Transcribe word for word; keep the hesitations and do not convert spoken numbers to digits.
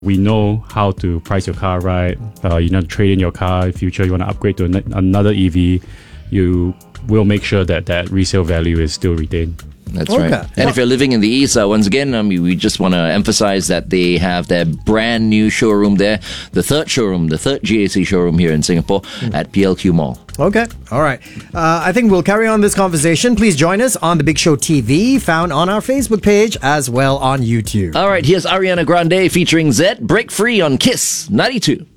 We know how to price your car right. Uh, you know, trade in your car in future. You want to upgrade to an- another E V. You will make sure that that resale value is still retained. That's Okay. right. And if you're living in the East, uh, once again, um, we just want to emphasize that they have their brand new showroom there, the third showroom, the third G A C showroom here in Singapore at P L Q Mall. Okay. All right. Uh, I think we'll carry on this conversation. Please join us on The Big Show T V, found on our Facebook page as well on YouTube. All right, here's Ariana Grande featuring Zed, Break Free on Kiss ninety-two.